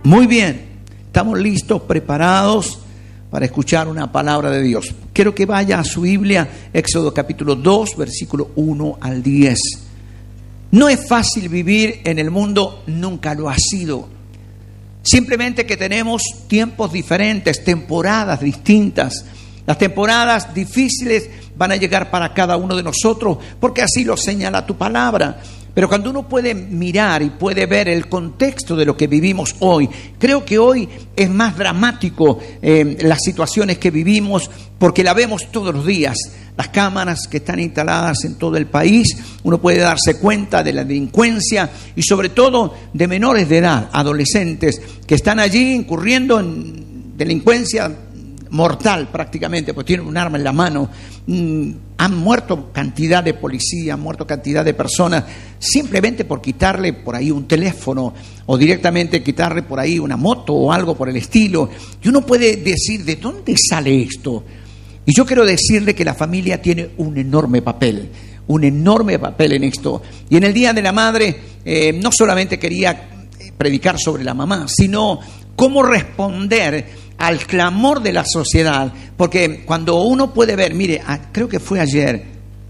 Muy bien, estamos listos, preparados para escuchar una palabra de Dios. Quiero que vaya a su Biblia, Éxodo capítulo 2, versículo 1 al 10. No es fácil vivir en el mundo, nunca lo ha sido. Simplemente que tenemos tiempos diferentes, temporadas distintas. Las temporadas difíciles van a llegar para cada uno de nosotros, porque así lo señala tu palabra. Pero cuando uno puede mirar y puede ver el contexto de lo que vivimos hoy, creo que hoy es más dramático las situaciones que vivimos, porque la vemos todos los días. Las cámaras que están instaladas en todo el país, uno puede darse cuenta de la delincuencia y sobre todo de menores de edad, adolescentes, que están allí incurriendo en delincuencia mortal prácticamente, pues tienen un arma en la mano. Han muerto cantidad de policías, han muerto cantidad de personas simplemente por quitarle por ahí un teléfono o directamente quitarle por ahí una moto o algo por el estilo. Y uno puede decir, ¿de dónde sale esto? Y yo quiero decirle que la familia tiene un enorme papel en esto. Y en el Día de la Madre no solamente quería predicar sobre la mamá, sino cómo responder al clamor de la sociedad, porque cuando uno puede ver, mire, creo que fue ayer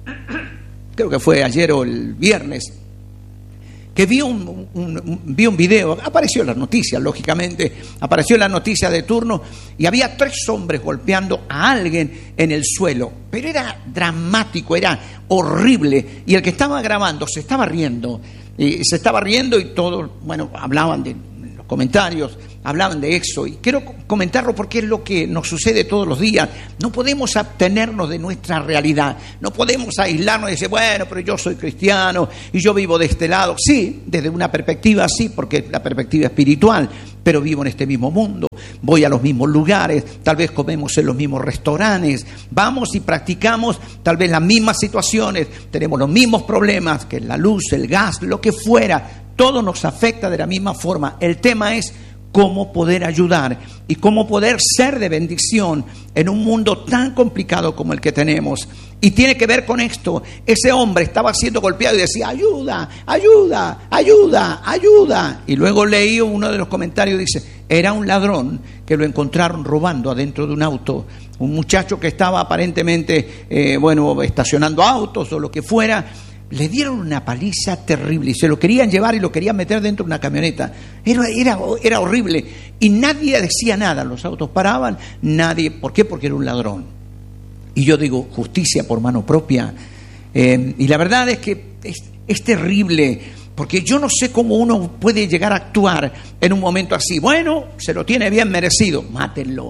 o el viernes, que vi un video, apareció en las noticias, lógicamente, apareció en la noticia de turno, y había 3 hombres golpeando a alguien en el suelo, pero era dramático, era horrible, y el que estaba grabando se estaba riendo y todos, bueno, hablaban de los comentarios, hablaban de eso, y quiero comentarlo porque es lo que nos sucede todos los días. No podemos abstenernos de nuestra realidad, no podemos aislarnos y decir, bueno, pero yo soy cristiano y yo vivo de este lado. Sí, desde una perspectiva sí, porque es la perspectiva espiritual, pero vivo en este mismo mundo, voy a los mismos lugares, tal vez comemos en los mismos restaurantes, vamos y practicamos tal vez las mismas situaciones, tenemos los mismos problemas, que la luz, el gas, lo que fuera, todo nos afecta de la misma forma. El tema es cómo poder ayudar y cómo poder ser de bendición en un mundo tan complicado como el que tenemos. Y tiene que ver con esto. Ese hombre estaba siendo golpeado y decía, ayuda, ayuda, ayuda, ayuda. Y luego leí uno de los comentarios, dice, era un ladrón que lo encontraron robando adentro de un auto. Un muchacho que estaba aparentemente, estacionando autos o lo que fuera. Le dieron una paliza terrible y se lo querían llevar y lo querían meter dentro de una camioneta. Era horrible y nadie decía nada. Los autos paraban, nadie. ¿Por qué? Porque era un ladrón. Y yo digo, justicia por mano propia. Y la verdad es que es terrible, porque yo no sé cómo uno puede llegar a actuar en un momento así. Bueno, se lo tiene bien merecido, mátenlo.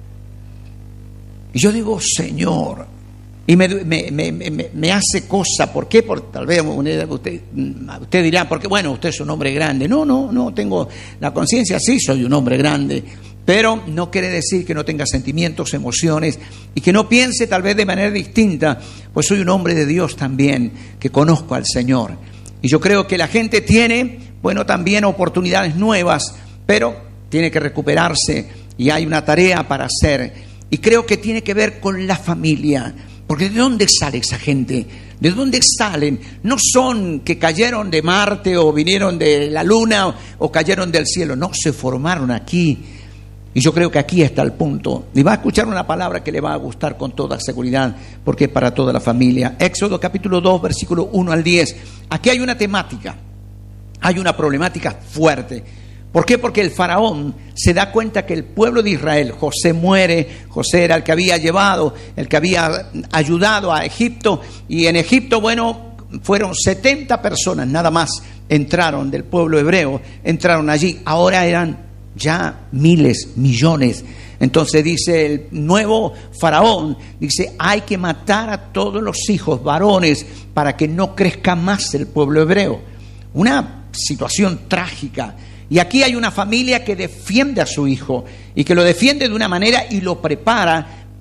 Y yo digo, Señor. Y me hace cosa. ¿Por qué? Porque tal vez usted dirá, porque bueno, usted es un hombre grande. No, tengo la conciencia, sí, soy un hombre grande, pero no quiere decir que no tenga sentimientos, emociones, y que no piense tal vez de manera distinta, pues soy un hombre de Dios también, que conozco al Señor. Y yo creo que la gente tiene, también oportunidades nuevas, pero tiene que recuperarse y hay una tarea para hacer. Y creo que tiene que ver con la familia. Porque ¿de dónde sale esa gente? ¿De dónde salen? No son que cayeron de Marte o vinieron de la Luna o cayeron del cielo. No, se formaron aquí. Y yo creo que aquí está el punto. Y va a escuchar una palabra que le va a gustar con toda seguridad, porque es para toda la familia. Éxodo capítulo 2, versículo 1 al 10. Aquí hay una temática, hay una problemática fuerte. ¿Por qué? Porque el faraón se da cuenta que el pueblo de Israel, José muere, José era el que había llevado, el que había ayudado a Egipto, y en Egipto, fueron 70 personas nada más entraron del pueblo hebreo, entraron allí, ahora eran ya miles, millones. Entonces dice el nuevo faraón, dice, hay que matar a todos los hijos varones para que no crezca más el pueblo hebreo. Una situación trágica. Y aquí hay una familia que defiende a su hijo y que lo defiende de una manera y lo prepara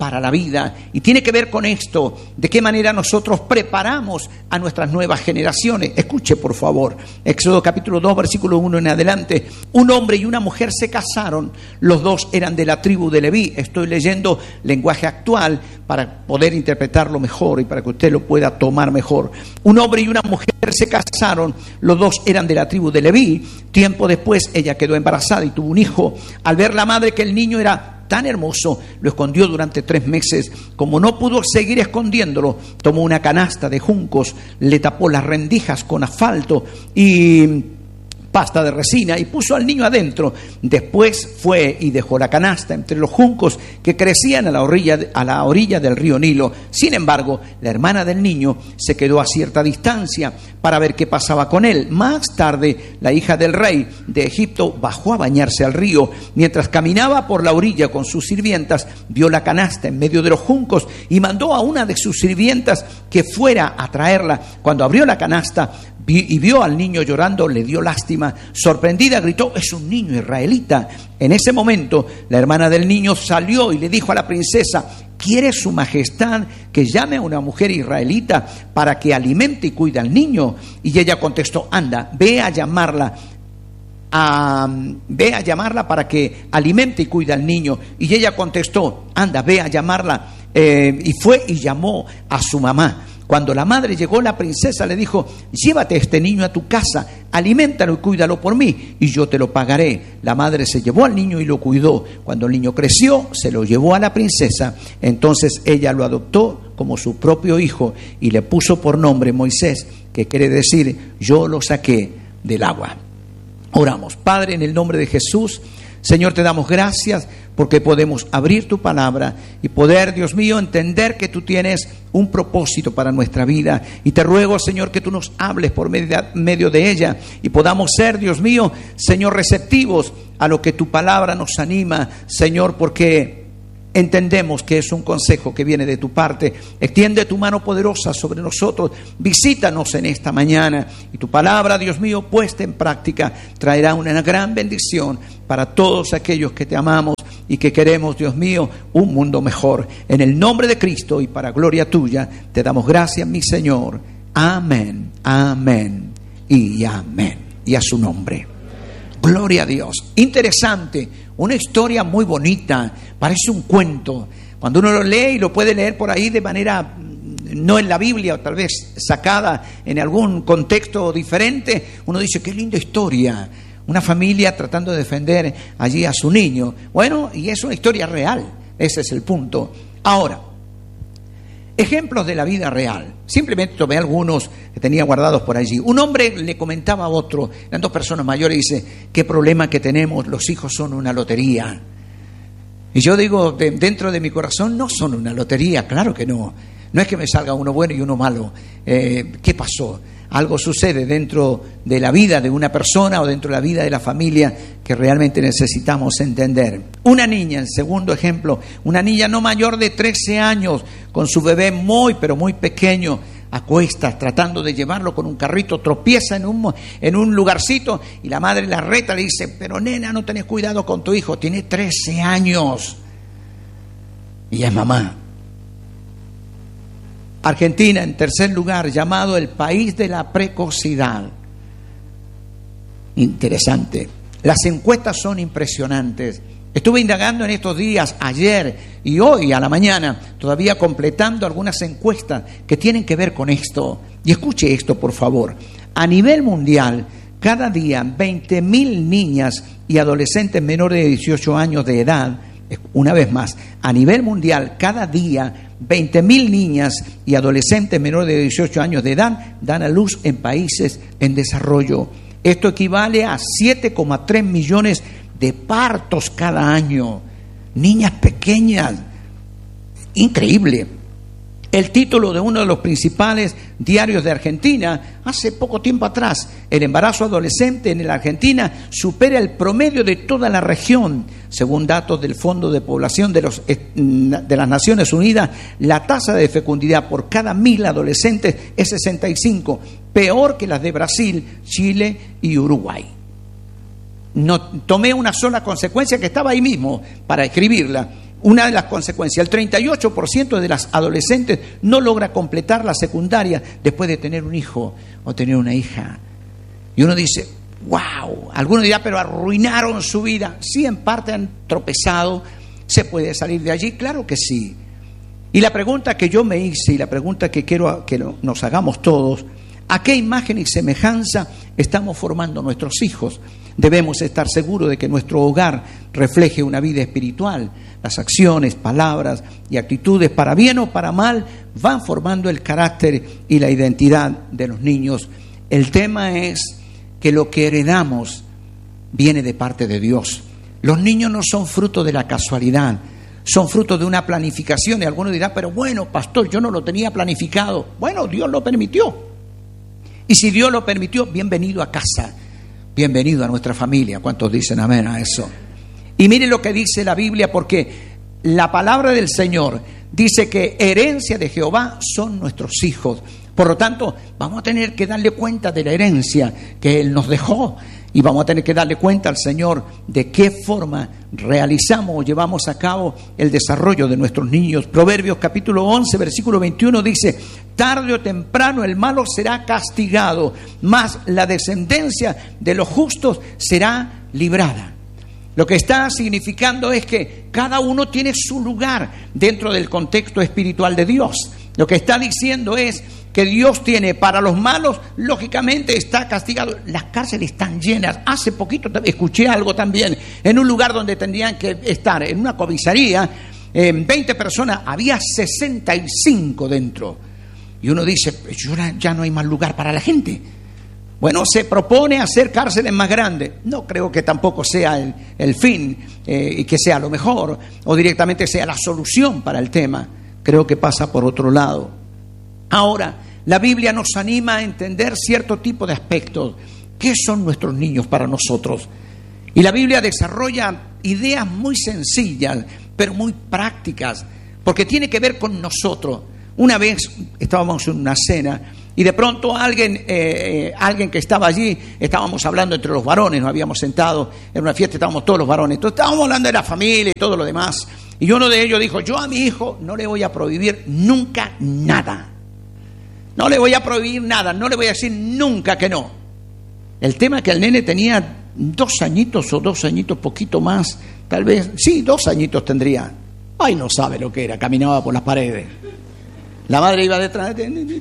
para la vida. Y tiene que ver con esto, de qué manera nosotros preparamos a nuestras nuevas generaciones. Escuche, por favor, Éxodo capítulo 2, versículo 1 en adelante. Un hombre y una mujer se casaron, los dos eran de la tribu de Leví. Estoy leyendo lenguaje actual para poder interpretarlo mejor y para que usted lo pueda tomar mejor. Un hombre y una mujer se casaron, los dos eran de la tribu de Leví. Tiempo después ella quedó embarazada y tuvo un hijo. Al ver la madre que el niño era tan hermoso, lo escondió durante 3 meses. Como no pudo seguir escondiéndolo, tomó una canasta de juncos, le tapó las rendijas con asfalto y pasta de resina y puso al niño adentro. Después fue y dejó la canasta entre los juncos que crecían a la orilla del río Nilo. Sin embargo, la hermana del niño se quedó a cierta distancia para ver qué pasaba con él. Más tarde, la hija del rey de Egipto bajó a bañarse al río. Mientras caminaba por la orilla con sus sirvientas, vio la canasta en medio de los juncos y mandó a una de sus sirvientas que fuera a traerla. Cuando abrió la canasta y vio al niño llorando, le dio lástima. Sorprendida gritó: «Es un niño israelita». En ese momento, la hermana del niño salió y le dijo a la princesa: «¿Quiere su majestad que llame a una mujer israelita para que alimente y cuide al niño?». Y ella contestó: «Anda, ve a llamarla para que alimente y cuide al niño». Y ella contestó: «Anda, ve a llamarla». Y fue y llamó a su mamá. Cuando la madre llegó, la princesa le dijo: «Llévate a este niño a tu casa, aliméntalo y cuídalo por mí, y yo te lo pagaré». La madre se llevó al niño y lo cuidó. Cuando el niño creció, se lo llevó a la princesa. Entonces ella lo adoptó como su propio hijo y le puso por nombre Moisés, que quiere decir: yo lo saqué del agua. Oramos. Padre, en el nombre de Jesús, Señor, te damos gracias porque podemos abrir tu palabra y poder, Dios mío, entender que tú tienes un propósito para nuestra vida. Y te ruego, Señor, que tú nos hables por medio de ella y podamos ser, Dios mío, Señor, receptivos a lo que tu palabra nos anima, Señor, porque entendemos que es un consejo que viene de tu parte. Extiende tu mano poderosa sobre nosotros, visítanos en esta mañana y tu palabra, Dios mío, puesta en práctica traerá una gran bendición para todos aquellos que te amamos y que queremos, Dios mío, un mundo mejor. En el nombre de Cristo y para gloria tuya te damos gracias, mi Señor. Amén, amén y amén. Y a su nombre. Gloria a Dios. Interesante, una historia muy bonita, parece un cuento. Cuando uno lo lee y lo puede leer por ahí de manera, no en la Biblia, o tal vez sacada en algún contexto diferente, uno dice: qué linda historia. Una familia tratando de defender allí a su niño. Bueno, y es una historia real, ese es el punto. Ahora, ejemplos de la vida real. Simplemente tomé algunos que tenía guardados por allí. Un hombre le comentaba a otro, eran 2 personas mayores, y dice: qué problema que tenemos, los hijos son una lotería. Y yo digo, dentro de mi corazón, no son una lotería, claro que no. No es que me salga uno bueno y uno malo. ¿Qué pasó? Algo sucede dentro de la vida de una persona o dentro de la vida de la familia que realmente necesitamos entender. Una niña, el segundo ejemplo, una niña no mayor de 13 años, con su bebé muy, pero muy pequeño, a cuestas, tratando de llevarlo con un carrito, tropieza en un lugarcito y la madre la reta, le dice: pero nena, no tenés cuidado con tu hijo, tiene 13 años. Y es mamá. Argentina, en tercer lugar, llamado el país de la precocidad. Interesante. Las encuestas son impresionantes. Estuve indagando en estos días, ayer y hoy a la mañana, todavía completando algunas encuestas que tienen que ver con esto. Y escuche esto, por favor. A nivel mundial, cada día 20.000 niñas y adolescentes menores de 18 años de edad, una vez más, a nivel mundial, cada día 20.000 niñas y adolescentes menores de 18 años de edad dan a luz en países en desarrollo. Esto equivale a 7,3 millones de partos cada año. Niñas pequeñas. Increíble. El título de uno de los principales diarios de Argentina, hace poco tiempo atrás: el embarazo adolescente en la Argentina supera el promedio de toda la región. Según datos del Fondo de Población de las Naciones Unidas, la tasa de fecundidad por cada 1.000 adolescentes es 65, peor que las de Brasil, Chile y Uruguay. No tomé una sola consecuencia que estaba ahí mismo para escribirla. una de las consecuencias, el 38% de las adolescentes no logra completar la secundaria después de tener un hijo o tener una hija. Y uno dice, wow, algunos dirán, pero arruinaron su vida. Sí, en parte han tropezado. ¿Se puede salir de allí? Claro que sí. Y la pregunta que yo me hice y la pregunta que quiero que nos hagamos todos, ¿a qué imagen y semejanza estamos formando nuestros hijos? Debemos estar seguros de que nuestro hogar refleje una vida espiritual. Las acciones, palabras y actitudes, para bien o para mal, van formando el carácter y la identidad de los niños. El tema es que lo que heredamos viene de parte de Dios. Los niños no son fruto de la casualidad, son fruto de una planificación. Y algunos dirán, pero bueno, pastor, yo no lo tenía planificado. Bueno, Dios lo permitió. Y si Dios lo permitió, bienvenido a casa, bienvenido a nuestra familia. ¿Cuántos dicen amén a eso? Y miren lo que dice la Biblia, porque la palabra del Señor dice que herencia de Jehová son nuestros hijos. Por lo tanto, vamos a tener que darle cuenta de la herencia que Él nos dejó. Y vamos a tener que darle cuenta al Señor de qué forma realizamos o llevamos a cabo el desarrollo de nuestros niños. Proverbios capítulo 11, versículo 21 dice, tarde o temprano el malo será castigado, mas la descendencia de los justos será librada. Lo que está significando es que cada uno tiene su lugar dentro del contexto espiritual de Dios. Lo que está diciendo es que Dios tiene para los malos, lógicamente está castigado. Las cárceles están llenas. Hace poquito escuché algo también, en un lugar donde tendrían que estar, en una comisaría, 20 personas, había 65 dentro. Y uno dice, ya no hay más lugar para la gente. Bueno, se propone hacer cárceles más grandes. No creo que tampoco sea el fin y que sea lo mejor o directamente sea la solución para el tema. Creo que pasa por otro lado. Ahora, la Biblia nos anima a entender cierto tipo de aspectos. ¿Qué son nuestros niños para nosotros? Y la Biblia desarrolla ideas muy sencillas, pero muy prácticas, porque tiene que ver con nosotros. Una vez estábamos en una cena y de pronto alguien que estaba allí, estábamos hablando entre los varones, nos habíamos sentado en una fiesta, estábamos todos los varones, entonces estábamos hablando de la familia y todo lo demás. Y uno de ellos dijo, yo a mi hijo no le voy a prohibir nunca nada. No le voy a prohibir nada, no le voy a decir nunca que no. El tema es que el nene tenía 2 añitos o 2 añitos, poquito más, tal vez, sí, 2 añitos tendría. Ay, no sabe lo que era, caminaba por las paredes. La madre iba detrás,